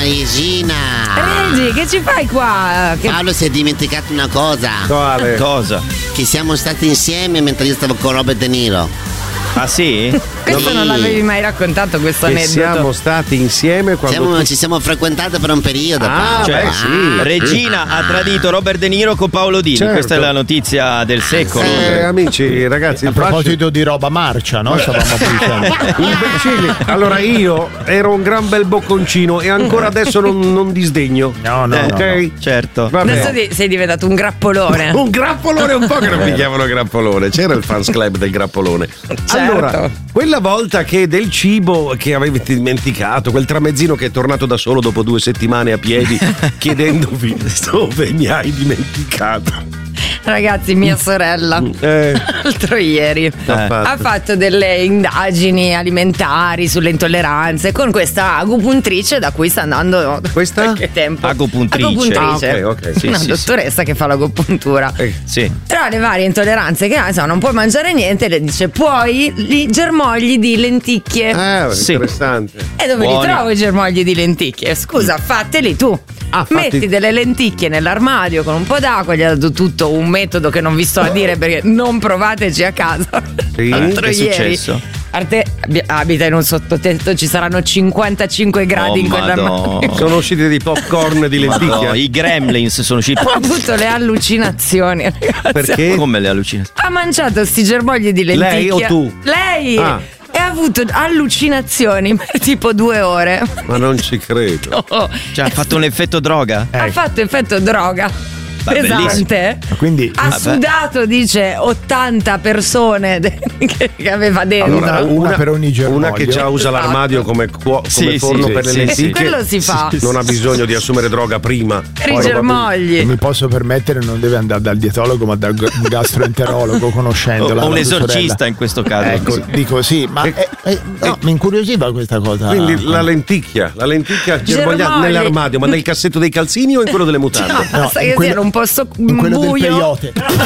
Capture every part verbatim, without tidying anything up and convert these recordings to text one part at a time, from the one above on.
Regina. Regi, che ci fai qua? Che... Paolo si è dimenticato una cosa. Quale? Cosa? Che siamo stati insieme mentre io stavo con Robert De Niro. Ah sì? Questo Sì. non l'avevi mai raccontato, questo Che aneddoto. siamo stati insieme quando Siamo- tu- Ci siamo frequentati per un periodo. Ah, Paolo. Cioè, beh, sì. Regina ha tradito Robert De Niro con Paolo Dini. Certo. Questa è la notizia del secolo. Eh, amici, ragazzi, A proposito di roba marcia, no? Stavamo dicendo. imbecilli. Allora io ero un gran bel bocconcino e ancora adesso non, non disdegno. No, no, Eh, no, ok? no. Certo. Vabbè. Adesso di- sei diventato un grappolone. Un grappolone, un po' che non mi chiamano grappolone. C'era il fans club del grappolone. Certo. Allora, quella volta che del cibo che avete dimenticato, quel tramezzino che è tornato da solo dopo due settimane a piedi chiedendovi dove mi hai dimenticato. Ragazzi, mia sorella Eh, l'altro ieri ha fatto delle indagini alimentari sulle intolleranze con questa agopuntrice da cui sta andando Questa? qualche tempo. Agopuntrice. Agopuntrice. Ah, ok, ok. Sì, Una sì, dottoressa che fa l'agopuntura. eh, Sì. Tra le varie intolleranze che ha, insomma, non puoi mangiare niente, le dice puoi i germogli di lenticchie. eh, Sì. interessante. E dove Buoni. li trovo i germogli di lenticchie? Scusa, fateli tu. Ah, fatti- Metti delle lenticchie nell'armadio con un po' d'acqua, gli ha dato tutto un metodo che non vi sto a dire perché non provateci a casa. Sì? L'altro Che è ieri. successo? Arte abi- abita in un sottotetto, ci saranno cinquantacinque gradi Oh, in quell'armadio. Madonna. Sono usciti dei popcorn di lenticchia. Madonna, i gremlins sono usciti. Ha avuto le allucinazioni, ragazzi. Perché? Come le allucinazioni? Ha mangiato sti germogli di lenticchia. Lei o tu? Lei! Ah. E ha avuto allucinazioni per tipo due ore. Ma non ci credo. Oh, Cioè, ha fatto un effetto droga? ha fatto effetto droga. Beh, pesante. Quindi Ha sudato, dice, ottanta persone de- che, che aveva dentro. Allora, una per ogni germoglio. Una che già usa Esatto. l'armadio come, cuo- come Sì, forno sì, per sì, le sì, lenticchie. quello si fa. Non ha bisogno di assumere droga prima. Per i Poi germogli. non mi posso permettere, non deve andare dal dietologo ma dal g- gastroenterologo, O, conoscendola. o un la tua esorcista sorella. in questo caso. Ecco, dico sì, ma eh, eh, no, mi incuriosiva questa cosa. Quindi la lenticchia, la lenticchia germogliata Germogli. nell'armadio, ma nel cassetto dei calzini o in quello delle mutande? No, No, basta in che quello- sia un posto in quello del buio. peyote.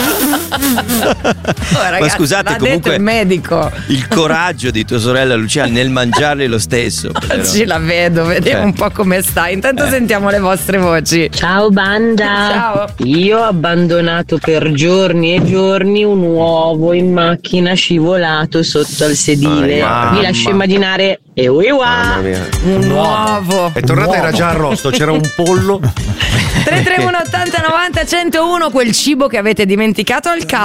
Oh, ragazzi, Ma scusate, l'ha comunque- detto il medico. Il coraggio di tua sorella Lucia nel mangiarli lo stesso. però. Oggi la vedo, vediamo Cioè. un po' come sta. Intanto sentiamo le vostre voci. Ciao banda! Ciao. Io ho abbandonato per giorni e giorni un uovo in macchina scivolato sotto al sedile. Ah, Vi lascio mamma. immaginare e uiwa! Mamma mia. Un uovo. È tornata, era già arrosto, c'era un pollo. tre tre uno ottanta novanta centouno, quel cibo che avete dimenticato al caldo.